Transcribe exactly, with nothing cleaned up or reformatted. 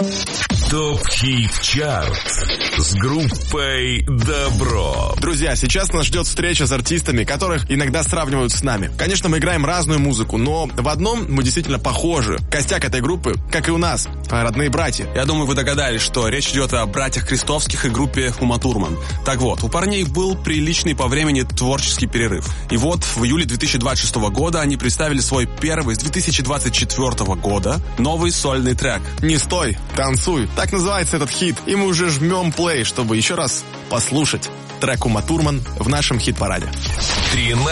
ТОП-хит-чарт с группой Добро. Друзья, сейчас нас ждет встреча с артистами, которых иногда сравнивают с нами. Конечно, мы играем разную музыку, но в одном мы действительно похожи. Костяк этой группы, как и у нас, родные братья. Я думаю, вы догадались, что речь идет о братьях Крестовских и группе Ума Турман. Так вот, у парней был приличный по времени творческий перерыв. И вот в июле две тысячи двадцать шестого года они представили свой первый с две тысячи двадцать четвертого года новый сольный трек. «Не стой, танцуй». Так называется этот хит. И мы уже жмем плей, чтобы еще раз послушать трек Ума Турман в нашем хит-параде. тринадцать